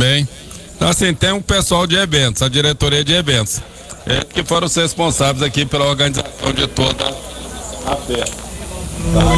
bem. Então, assim, tem um pessoal de eventos, a diretoria de eventos, que foram os responsáveis aqui pela organização de toda a festa. Tá?